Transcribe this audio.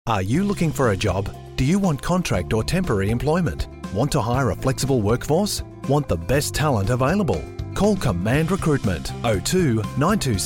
Are you looking for a job? Do you want contract or temporary employment? Want to hire a flexible workforce? Want the best talent available? Call Command Recruitment 02 926